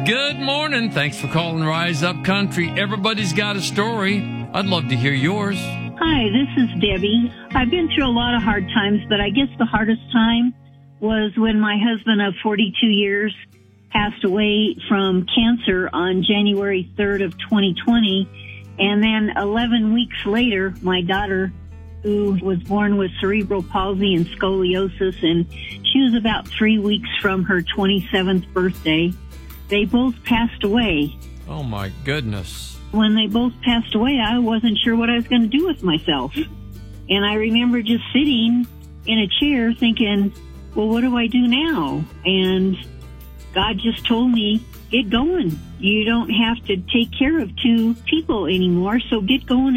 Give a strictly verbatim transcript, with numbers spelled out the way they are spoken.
Good morning. Thanks for calling Rise Up Country. Everybody's got a story. I'd love to hear yours. Hi, this is Debbie. I've been through a lot of hard times, but I guess the hardest time was when my husband of forty-two years passed away from cancer on January third of twenty twenty. And then eleven weeks later, my daughter, who was born with cerebral palsy and scoliosis, and she was about three weeks from her twenty-seventh birthday, they both passed away. Oh, my goodness. When they both passed away, I wasn't sure what I was going to do with myself. And I remember just sitting in a chair thinking, well, what do I do now? And God just told me, get going. You don't have to take care of two people anymore, so get going.